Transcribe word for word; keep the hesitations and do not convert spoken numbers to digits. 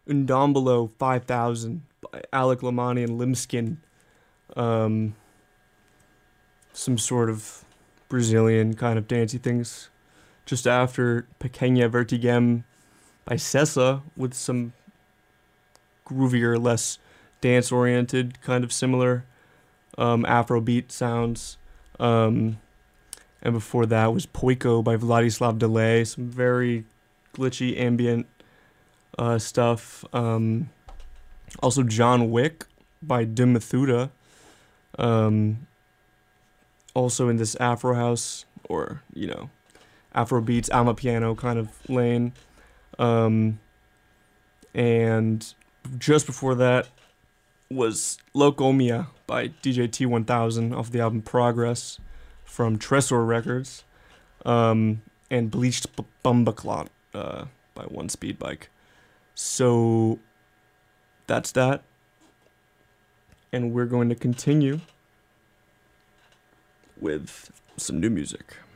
Ndombolo five thousand by Alec Lamani and Limskin. Um, some sort of Brazilian kind of dancey things. Just after Pequena Vertigem by Sessa with some groovier, less dance oriented, kind of similar um, Afrobeat sounds. Um, and before that was Poiko by Vladislav Delay, some very glitchy ambient uh, stuff. Um, also John Wick by Dim Methuda. Um, also in this Afro house or you know Afro beats, Amapiano kind of lane. Um, and just before that was Locomia by D J T one thousand off the album Progress from Tresor Records. Um, and Bleached B- Bumbaclot uh, by One Speed Bike. So that's that. And we're going to continue with some new music.